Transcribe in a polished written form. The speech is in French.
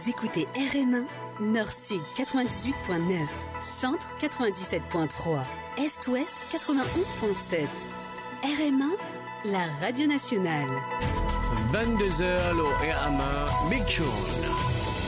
Vous écoutez RM1, Nord-Sud 98.9, Centre 97.3, Est-Ouest 91.7. RM1, la radio nationale. 22h, le RM1, Big Show.